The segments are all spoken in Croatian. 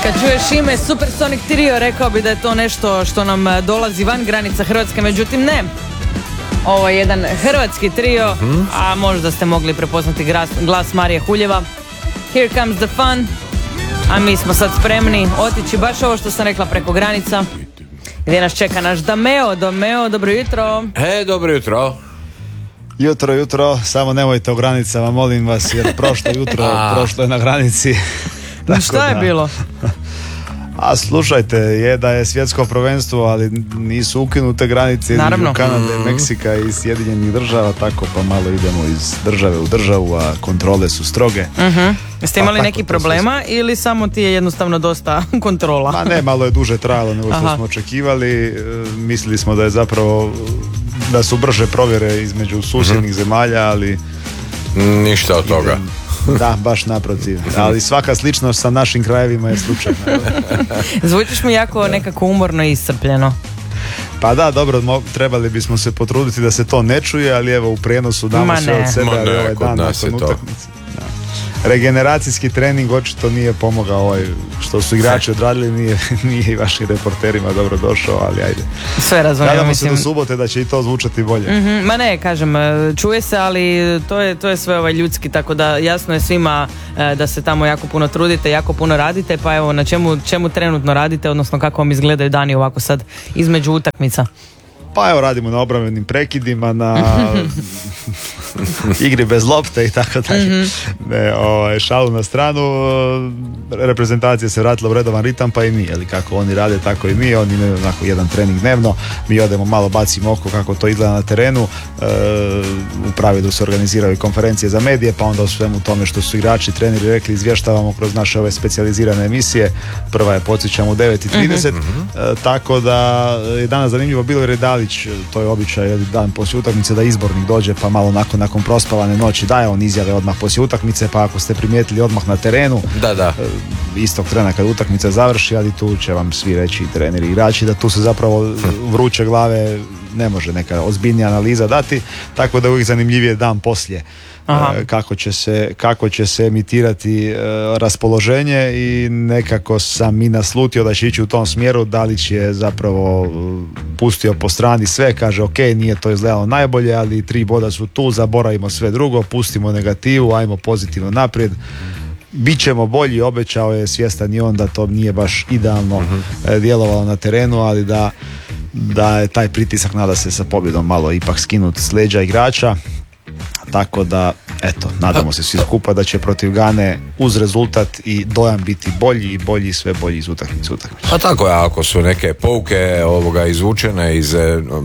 Kad čuješ ime Supersonic Trio, rekao bi da je to nešto što nam dolazi van granica Hrvatske, međutim ne. Ovo je jedan hrvatski trio, a možda ste mogli prepoznati glas Marije Huljeva. Here comes the fun. A mi smo sad spremni otići baš ovo što sam rekla preko granica, gdje nas čeka naš Dameo. Dameo, dobro jutro. Dobro jutro. Jutro, samo nemojte o granicama, molim vas, jer prošlo jutro, prošlo je na granici. Šta je bilo? A slušajte, je da je svjetsko prvenstvo, ali nisu ukinute granice između Kanade, Meksika i Sjedinjenih država, tako pa malo idemo iz države u državu, a kontrole su stroge. Jeste imali neki problema ili samo ti je jednostavno dosta kontrola? Ma ne, malo je duže trajalo nego što smo očekivali. Mislili smo da je zapravo da su brže provjere između susjednih zemalja, ali ništa od toga. Da, baš naprotiv. Ali svaka sličnost sa našim krajevima je slučajna. Zvučiš mi jako nekako umorno i iscrpljeno. Pa da, dobro, trebali bismo se potruditi da se to ne čuje, ali evo u prijenosu damo sve od sebe, ali ovaj dan nakon utakmice. Regeneracijski trening očito nije pomogao, što su igrači odradili, nije i vašim reporterima dobro došao, ali ajde. Sve razumijem. Nadamo se do subote da će i to zvučati bolje. Ma ne, kažem, čuje se, ali to je sve ljudski, tako da jasno je svima da se tamo jako puno trudite, jako puno radite, pa evo na čemu trenutno radite, odnosno kako vam izgledaju dani ovako sad između utakmica? Pa evo, radimo na obrambenim prekidima, na igri bez lopte i tako dalje. Šalu na stranu, reprezentacija se vratila u redovan ritam, pa i mi, ali kako oni rade, tako i mi. Oni imaju onako jedan trening dnevno, mi odemo malo, bacimo oko kako to izgleda na terenu. U pravilu se organiziraju konferencije za medije, pa onda u svemu tome što su igrači, treneri rekli, izvještavamo kroz naše ove specijalizirane emisije. Prva je, podsjećam, u 9:30, tako da je danas zanimljivo bilo jer je Dalić, to je običaj dan poslije utakmice da izbornik dođe, pa malo nakon prospavane noći daje on izjave odmah poslije utakmice, pa ako ste primijetili odmah na terenu, istog trena kad utakmica završi, ali tu će vam svi reći, i treneri i igrači, da tu se zapravo vruće glave ne može ozbiljnija analiza dati, tako da je uvijek zanimljivije dan poslije. Kako će se emitirati raspoloženje, i nekako sam i naslutio da će ići u tom smjeru. Dalić je zapravo pustio po strani sve, kaže ok, nije to izgledalo najbolje, ali 3 boda su tu, zaboravimo sve drugo, pustimo negativu, ajmo pozitivno naprijed. Bićemo bolji, obećao je, svjestan i on da to nije baš idealno djelovalo na terenu, ali da je taj pritisak, nada se sa pobjedom malo ipak skinut s leđa igrača. Tako da, eto, nadamo se svi skupa da će protiv Gane uz rezultat i dojam biti bolji i sve bolji iz utakmice. A tako je, ako su neke pouke izvučene iz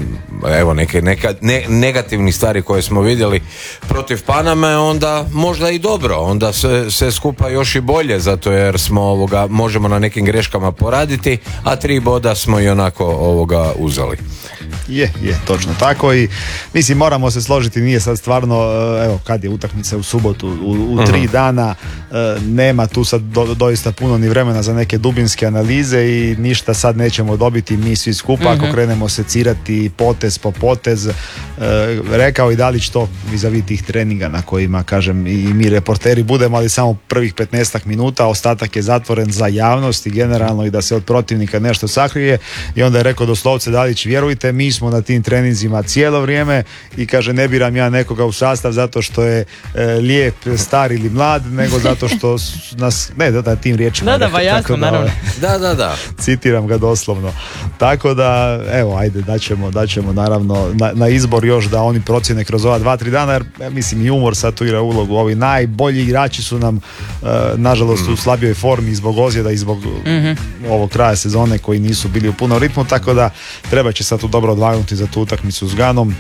neke negativnih stvari koje smo vidjeli protiv Paname, onda možda i dobro, onda sve skupa još i bolje, zato jer smo možemo na nekim greškama poraditi, a 3 boda smo i onako uzeli. Je, točno tako, i mislim, moramo se složiti, nije sad stvarno, evo, kad je utakmica u subotu, u 3 dana, nema tu sad doista puno ni vremena za neke dubinske analize i ništa sad nećemo dobiti mi svi skupa ako krenemo secirati potez po potez. Rekao i Dalić to vis-a-vis tih treninga na kojima, kažem, i mi reporteri budemo, ali samo prvih 15 minuta, ostatak je zatvoren za javnost i generalno, i da se od protivnika nešto sakrije, i onda je rekao doslovce Dalić, vjerujte, mi smo na tim treninzima cijelo vrijeme, i kaže, ne biram ja nekoga u sastav zato što je lijep, star ili mlad, nego zato što nas, tim riječima. Da, jasno, naravno. Da. Citiram ga doslovno. Tako da, evo, ajde, daćemo naravno na izbor još da oni procjene kroz ova 2-3 dana, jer mislim i umor sad tu igra ulogu. Ovi najbolji igrači su nam nažalost u slabijoj formi zbog ozljeda i zbog ovog kraja sezone koji nisu bili u punom ritmu, tako da treba će sad tu dobro odvagnuti za tu utakmicu s Ganom.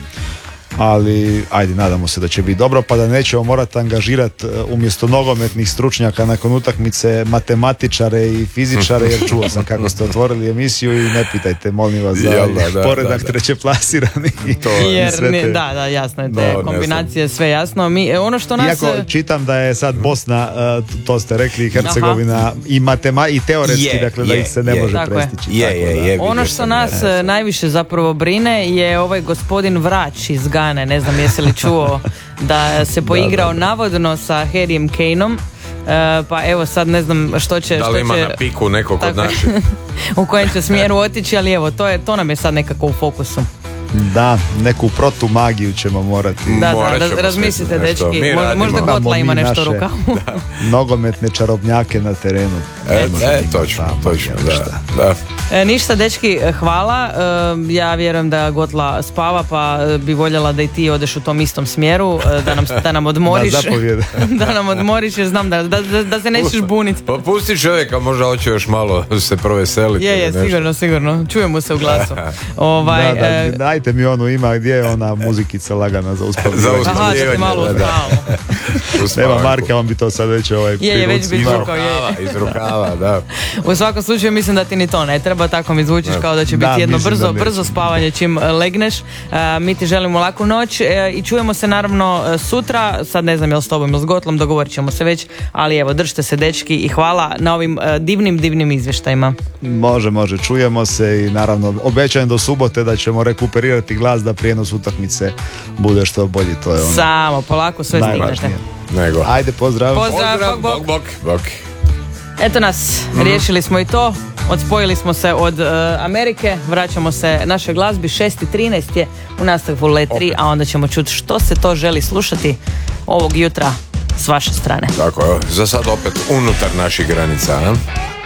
Ali ajde, nadamo se da će biti dobro, pa da nećemo morati angažirati umjesto nogometnih stručnjaka nakon utakmice matematičare i fizičare, jer čuo sam kako ste otvorili emisiju i ne pitajte, molim vas, za poredak trećeplasirani. Da, jasno je, te kombinacije, sve jasno. Ono što nas... Iako čitam da je sad Bosna, to ste rekli, Hercegovina i teoretski, dakle da ih se ne može prestići. Ono što nas najviše zapravo brine je ovaj gospodin Vrać iz Gane, ne znam jesi li čuo da se poigrao navodno sa Harryem Kaneom, pa evo sad ne znam što će... Da li ima na piku nekog od naših? U kojem će smjeru otići, ali evo, to nam je sad nekako u fokusu. Da, neku protumagiju ćemo morati. Da, razmislite, dečki. Možda Gotla ima nešto u rukavu. Nogometne čarobnjake na terenu. Točno, da. Ništa, dečki, hvala. Ja vjerujem da Gotla spava, pa bi voljela da i ti odeš u tom istom smjeru, da nam odmoriš. Da nam odmoriš, jer znam da se nećeš buniti. Pa pusti čovjeka, možda hoće još malo se proveseliti. Sigurno. Čujemo se u glasu. Dajte mi onu ima, gdje je ona muzikica lagana za uspavljivanje. Aha, što ti malo uspavamo. Nema Marka, on bi to sad već već bi zvukao. Iz rukava, da. U svakom slučaju mislim da ti ni to ne treba, tako mi zvučiš kao da će biti jedno brzo spavanje čim legneš. Mi ti želimo laku noć i čujemo se naravno sutra, sad ne znam jel s tobom ili s Gotlom, dogovorit ćemo se već, ali evo, držite se, dečki, i hvala na ovim divnim izvještajima. Može, čujemo se i naravno obećajem do subote da ćemo rekuperirati glas da prijenos utakmice bude što bolji, to je ono. Samo, polako sve stignete. Ajde, pozdrav. Bok. Eto nas, riješili smo i to, odspojili smo se od Amerike, vraćamo se našoj glazbi, 6:13 je u nastavku Let 3, a onda ćemo čuti što se to želi slušati ovog jutra s vaše strane. Tako, za sad opet unutar naših granica,